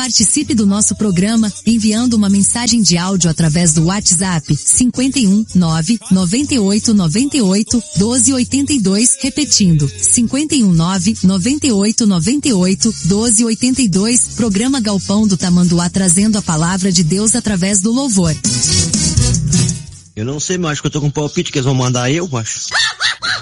Participe do nosso programa enviando uma mensagem de áudio através do WhatsApp 51 9 98 98 12 82, repetindo 51 9 98 98 12 82. Programa Galpão do Tamanduá, trazendo a palavra de Deus através do louvor. Eu não sei, mas acho que eu tô com um palpite que eles vão mandar eu, macho.